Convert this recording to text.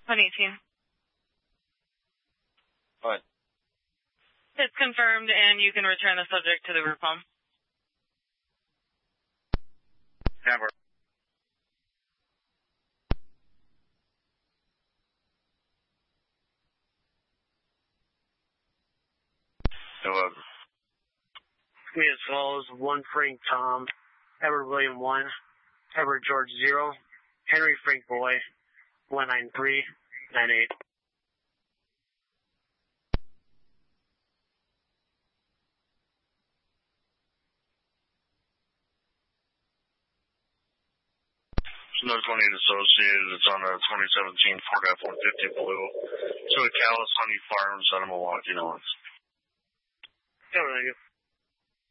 118. What? It's confirmed, and you can return the subject to the group home. Never. Hello. Me as follows: 1 Frank Tom, Edward William 1, Edward George 0, Henry Frank Boy, 19398. No 20 associated. It's on a 2017 Ford F-150 Blue. To a Callis Honey Farms out of Milwaukee, Illinois. Thank you.